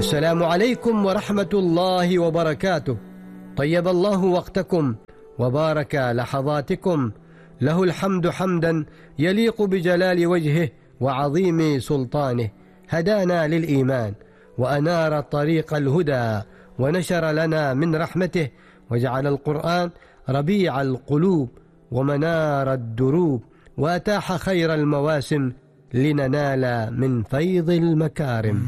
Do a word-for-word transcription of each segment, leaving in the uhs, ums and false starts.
السلام عليكم ورحمة الله وبركاته. طيب الله وقتكم وبارك لحظاتكم. له الحمد حمدا يليق بجلال وجهه وعظيم سلطانه. هدانا للإيمان وأنار طريق الهدى ونشر لنا من رحمته، وجعل القرآن ربيع القلوب ومنار الدروب، وأتاح خير المواسم لننال من فيض المكارم.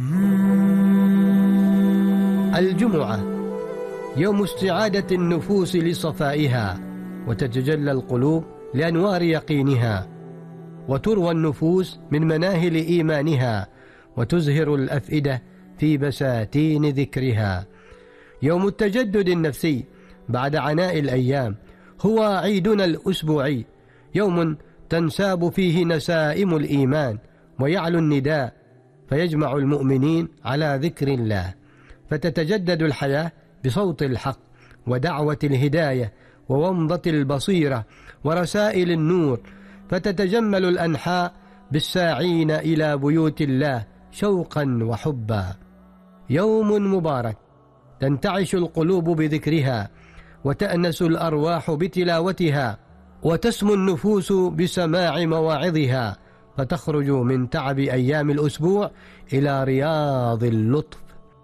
الجمعة يوم استعادة النفوس لصفائها، وتتجلى القلوب لأنوار يقينها، وتروى النفوس من مناهل إيمانها، وتزهر الأفئدة في بساتين ذكرها. يوم التجدد النفسي بعد عناء الأيام، هو عيدنا الأسبوعي، يوم تنساب فيه نسائم الإيمان ويعلو النداء، فيجمع المؤمنين على ذكر الله، فتتجدد الحياة بصوت الحق ودعوة الهداية وومضة البصيرة ورسائل النور، فتتجمل الأنحاء بالساعين إلى بيوت الله شوقا وحبا. يوم مبارك تنتعش القلوب بذكرها، وتأنس الأرواح بتلاوتها، وتسمو النفوس بسماع مواعظها، فتخرج من تعب أيام الأسبوع إلى رياض اللطف.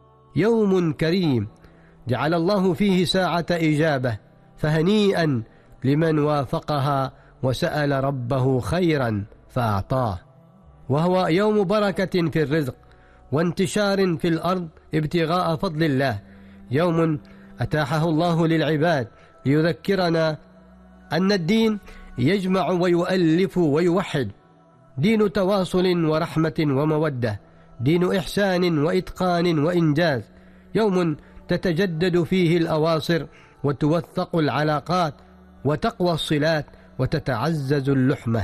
يوم كريم جعل الله فيه ساعة إجابة، فهنيئا لمن وافقها وسأل ربه خيرا فأعطاه. وهو يوم بركة في الرزق وانتشار في الأرض ابتغاء فضل الله، يوم أتاحه الله للعباد ليذكرنا أن الدين يجمع ويؤلف ويوحد، دين تواصل ورحمة ومودة، دين إحسان وإتقان وإنجاز، يوم تتجدد فيه الأواصر وتوثق العلاقات وتقوى الصلات وتتعزز اللحمة.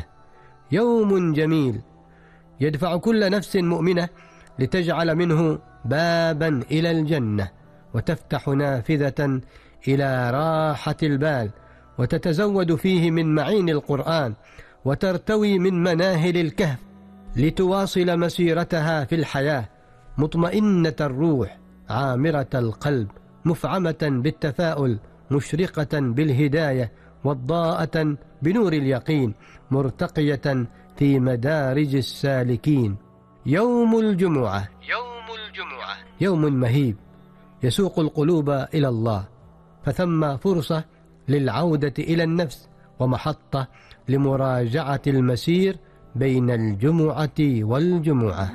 يوم جميل يدفع كل نفس مؤمنة لتجعل منه بابا إلى الجنة، وتفتح نافذة إلى راحة البال، وتتزود فيه من معين القرآن، وترتوي من مناهل الكهف لتواصل مسيرتها في الحياة مطمئنة الروح عامرة القلب، مفعمة بالتفاؤل، مشرقة بالهداية، وضاءة بنور اليقين، مرتقية في مدارج السالكين. يوم الجمعة يوم الجمعة يوم مهيب يسوق القلوب إلى الله، فثم فرصة للعودة إلى النفس، ومحطة لمراجعة المسير بين الجمعة والجمعة.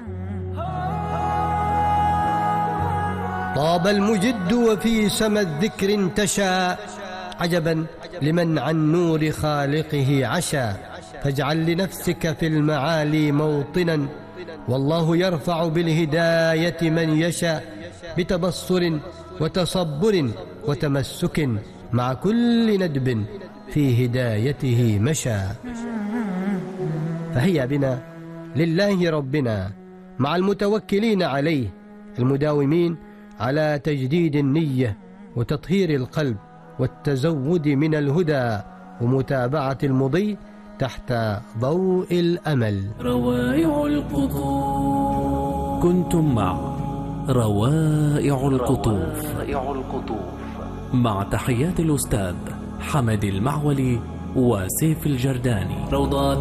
طاب المجد وفي سما الذكر انتشى، عجبا لمن عن نور خالقه عشا، فاجعل لنفسك في المعالي موطنا، والله يرفع بالهداية من يشاء، بتبصر وتصبر وتمسك مع كل ندب في هدايته مشى. فهيا بنا لله ربنا مع المتوكلين عليه، المداومين على تجديد النية وتطهير القلب والتزود من الهدى ومتابعة المضي تحت ضوء الأمل. روائع القطوف. كنتم مع روائع القطوف مع تحيات الأستاذ حمد المعولي وسيف الجرداني. روضات